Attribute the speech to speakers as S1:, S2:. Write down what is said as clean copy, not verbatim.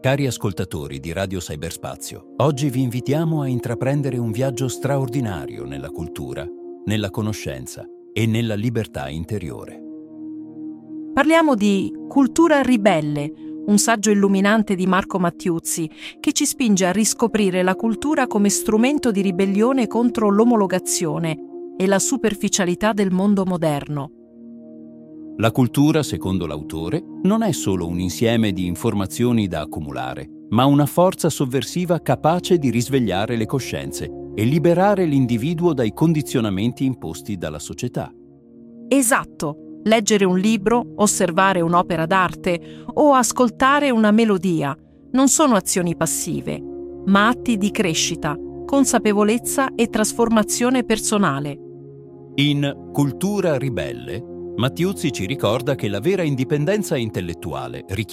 S1: Cari ascoltatori di Radio Cyberspazio, oggi vi invitiamo a intraprendere un viaggio straordinario nella cultura, nella conoscenza e nella libertà interiore.
S2: Parliamo di Cultura ribelle, un saggio illuminante di Marco Mattiuzzi che ci spinge a riscoprire la cultura come strumento di ribellione contro l'omologazione e la superficialità del mondo moderno.
S1: La cultura, secondo l'autore, non è solo un insieme di informazioni da accumulare, ma una forza sovversiva capace di risvegliare le coscienze e liberare l'individuo dai condizionamenti imposti dalla società.
S2: Esatto, leggere un libro, osservare un'opera d'arte o ascoltare una melodia non sono azioni passive, ma atti di crescita, consapevolezza e trasformazione personale.
S1: In Cultura ribelle, Mattiuzzi ci ricorda che la vera indipendenza intellettuale richiede